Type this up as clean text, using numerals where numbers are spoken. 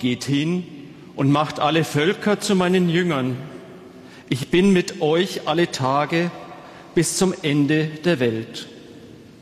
geht hin und macht alle Völker zu meinen Jüngern. Ich bin mit euch alle Tage bis zum Ende der Welt.